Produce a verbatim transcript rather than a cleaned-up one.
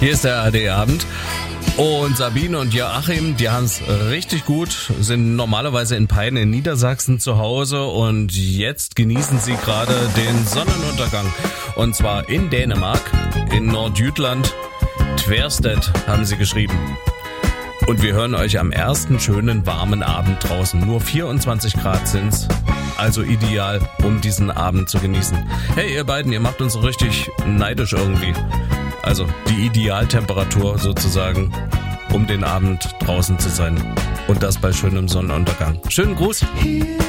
Hier ist der A R D-Abend. Und Sabine und Joachim, die haben es richtig gut, sind normalerweise in Peine in Niedersachsen zu Hause und jetzt genießen sie gerade den Sonnenuntergang. Und zwar in Dänemark, in Nordjütland, Tverstedt haben sie geschrieben. Und wir hören euch am ersten schönen warmen Abend draußen. Nur vierundzwanzig Grad sind's, also ideal, um diesen Abend zu genießen. Hey ihr beiden, ihr macht uns richtig neidisch irgendwie. Also die Idealtemperatur sozusagen, um den Abend draußen zu sein. Und das bei schönem Sonnenuntergang. Schönen Gruß.